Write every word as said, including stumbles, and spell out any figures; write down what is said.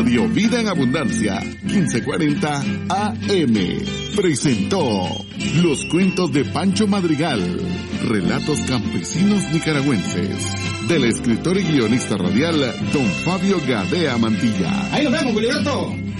Radio Vida en Abundancia, quince cuarenta A M. Presentó Los Cuentos de Pancho Madrigal, relatos campesinos nicaragüenses, del escritor y guionista radial Don Fabio Gadea Mantilla. Ahí nos vemos, Filiberto.